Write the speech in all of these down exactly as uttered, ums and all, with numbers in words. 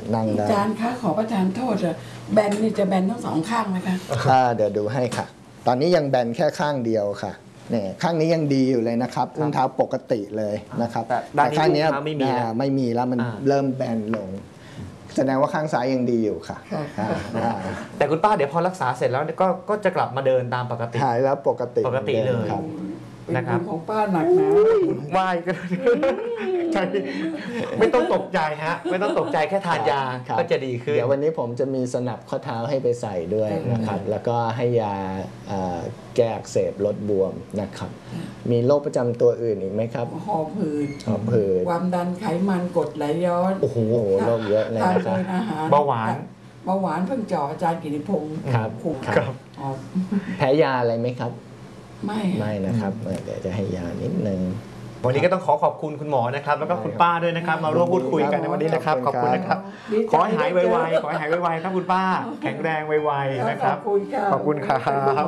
นั่งได้อาจารย์คะขอประทานโทษอะแบนนี่จะแบนทั้งสองข้างไหมคะเดี๋ยวดูให้ค่ะตอนนี้ยังแบนแค่ข้างเดียวค่ะเนี่ยข้างนี้ยังดีอยู่เลยนะครับอุ้งเท้าปกติเลยนะครับแต่ข้างนี้ไม่มีไม่มีแล้วมันเริ่มแบนลงแสดงว่าข้างซ้ายยังดีอยู่ค่ะแต่คุณป้าเดี๋ยวพอรักษาเสร็จแล้วก็ก็จะกลับมาเดินตามปกติหายแล้วปกติปกติเลยนะครับของป้าหนักนะไหว้ก็ใช่ไม่ต้องตกใจฮะไม่ต้องตกใจแค่ทานยาก็จะดีขึ้นเดี๋ยววันนี้ผมจะมีสนับข้อเท้าให้ไปใส่ด้วยนะครับแล้วก็ให้ยาแก้อักเสบลดบวมนะครับมีโรคประจำตัวอื่นอีกไหมครับหอบหืดหอบหืดความดันไขมันกรดไหลย้อนโอ้โหโรคเยอะเลยนะครับเบาหวานเบาหวานเพิ่งเจาะอาจารย์กิติพงศ์ครับครับแพ้ยาอะไรไหมครับไม่ไม่นะครับเดี๋ยวจะให้ยานิดนึงวันนี้ก็ต้องขอขอบคุณคุณหมอนะครับแล้วก็คุณป้าด้วยนะครับมาร่วมพูดคุยกันในวันนี้นะครับขอบคุณนะครับขอให้หายไวๆขอให้หายไวๆครับคุณป้าแข็งแรงไวๆนะครับขอบคุณครับขอบคุณครับ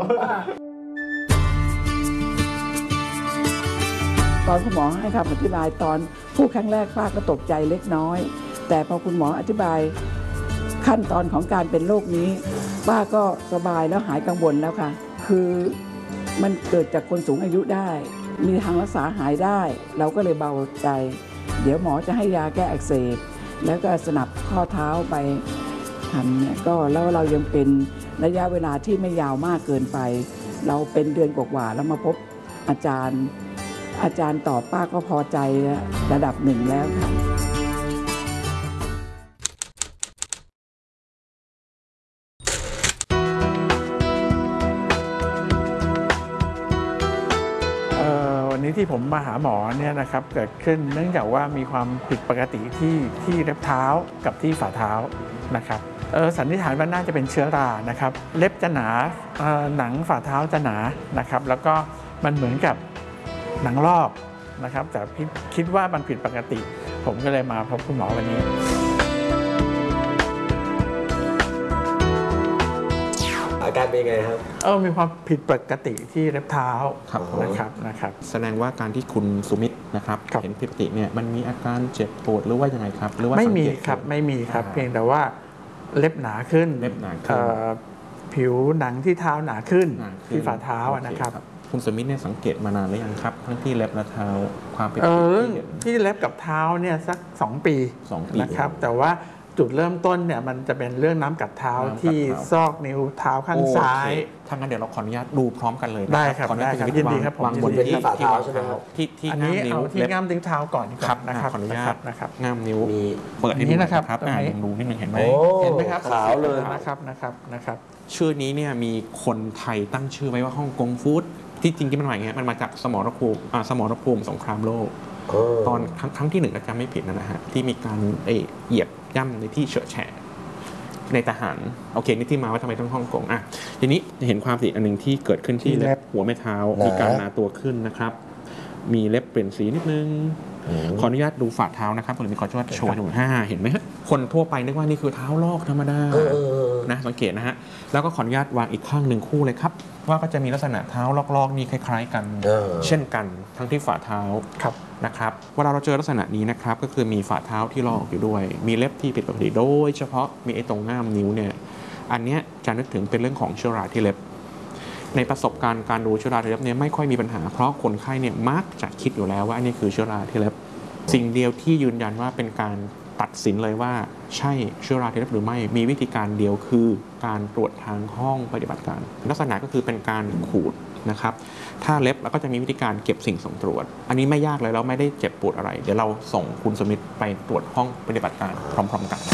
ตอนคุณหมอให้คำอธิบายตอนพูดครั้งแรกป้าก็ตกใจเล็กน้อยแต่พอคุณหมออธิบายขั้นตอนของการเป็นโรคนี้ป้าก็สบายแล้วหายกังวลแล้วค่ะคือมันเกิดจากคนสูงอายุได้มีทางรักษาหายได้เราก็เลยเบาใจเดี๋ยวหมอจะให้ยาแก้อักเสบแล้วก็สนับข้อเท้าไปทำเนี่ยก็แล้วเรายังเป็นระยะเวลาที่ไม่ยาวมากเกินไปเราเป็นเดือนกว่าๆแล้วมาพบอาจารย์อาจารย์ตอบป้าก็พอใจระดับหนึ่งแล้วค่ะวันนี้ที่ผมมาหาหมอเนี่ยนะครับเกิดขึ้นเนื่องจากว่ามีความผิดปกติที่ที่เล็บเท้ากับที่ฝ่าเท้านะครับสันนิษฐานว่าน่าจะเป็นเชื้อรานะครับเล็บจะหนาหนังฝ่าเท้าจะหนานะครับแล้วก็มันเหมือนกับหนังลอกนะครับแต่คิดว่ามันผิดปกติผมก็เลยมาพบคุณหมอวันนี้อาการเป็นไงครับเออมีความผิดปกติที่เล็บเท้านะครับนะครับแสดงว่าการที่คุณสุมิตรนะครับเห็นผิดปกติเนี่ยมันมีอาการเจ็บปวดหรือว่ายังไงครับหรือว่าไม่มีครับไม่มีครับเพียงแต่ว่าเล็บหนาขึ้นเล็บหนาขึ้นผิวหนังที่เท้าหนาขึ้นที่ฝ่าเท้านะครับคุณสุมิตรเนี่ยสังเกตมานานหรือยังครับทั้งที่เล็บและเท้าความผิดปกติที่เล็บกับเท้าเนี่ยสักสองปีนะครับแต่ว่าจุดเริ่มต้นเนี่ยมันจะเป็นเรื่องน้ำกัดเท้าที่ซอกนิ้วเท้าข้างซ้ายถ้างั้นเดี๋ยวเราขออนุญาตดูพร้อมกันเลยได้ครับได้ครับยินดีครับวางบนที่ฝ่าเท้าใช่ไหมครับที่ที่ง่ามนิ้วที่ง่ามนิ้วเท้าก่อนครับนะครับขออนุญาตนะครับง่ามนิ้วเปิดให้ดูนะครับดูนิดนึงเห็นไหมเห็นไหมครับขาวเลยนะครับนะครับนะครับชื่อนี้เนี่ยมีคนไทยตั้งชื่อไว้ว่าฮ่องกงฟู้ดที่จริงๆมันหมายไงมันมาจากสมรภูมิสมรภูมิสงครามโลกตอนครั้งที่หนึ่งอาจารย์ไม่ผิดนะฮะที่มีการเหยียบย่ำในที่เฉอะแฉะในทหารโอเคนี่ที่มาว่าทำไมต้องฮ่องกงอ่ะทีนี้เห็นความผิดอันหนึ่งที่เกิดขึ้นที่เล็บหัวแม่เท้ามีการหนาตัวขึ้นนะครับมีเล็บเปลี่ยนสีนิดนึงขออนุญาตดูฝ่าเท้านะครับผมมีขอช่วยโชว์ดูห้าเห็นไหมฮะคนทั่วไปนึกว่านี่คือเท้าลอกธรรมดานะสังเกตนะฮะแล้วก็ขออนุญาตวางอีกข้างหนึ่งคู่เลยครับว่าก็จะมีลักษณะเท้าลอกๆนี่คล้ายๆกันเช่นกันทั้งที่ฝ่าเท้านะครับเวลาเราเจอลักษณะนี้นะครับก็คือมีฝ่าเท้าที่ลอกอยู่ด้วยมีเล็บที่ผิดปกติโดยเฉพาะมีไอ้ตรงง่ามนิ้วเนี่ยอันนี้จะนึกถึงเป็นเรื่องของเชื้อราที่เล็บในประสบการณ์การดูเชื้อราที่เล็บเนี่ยไม่ค่อยมีปัญหาเพราะคนไข้เนี่ยมักจะคิดอยู่แล้วว่าอันนี้คือเชื้อราที่เล็บสิ่งเดียวที่ยืนยันว่าเป็นการตัดสินเลยว่าใช่เชื้อราที่เล็บหรือไม่มีวิธีการเดียวคือการตรวจทางห้องปฏิบัติการลักษณะก็คือเป็นการขูดนะครับถ้าเล็บเราก็จะมีวิธีการเก็บสิ่งส่งตรวจอันนี้ไม่ยากเลยแล้วไม่ได้เจ็บปวดอะไรเดี๋ยวเราส่งคุณสมิธไปตรวจห้องปฏิบัติการพร้อมๆกัน